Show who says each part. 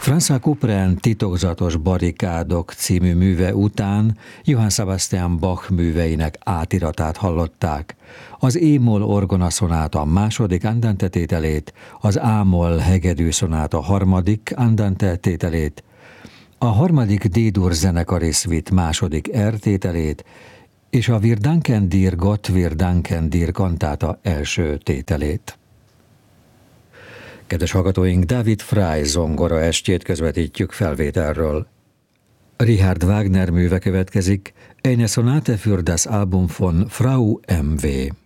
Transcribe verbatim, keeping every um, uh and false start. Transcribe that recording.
Speaker 1: François Couperin Titokzatos barikádok című műve után Johann Sebastian Bach műveinek átiratát hallották. Az E-moll orgonaszonáta második andante tételét, az A-moll hegedűszonáta harmadik andante tételét, a harmadik D-dur zenekari szvit második R tételét, és a Wir danken dir Gott, wir danken dir kantáta első tételét. Kedves hallgatóink, David Frey zongora estjét közvetítjük felvételről. Richard Wagner műve következik, Eine Sonate für das Album von Frau em vé.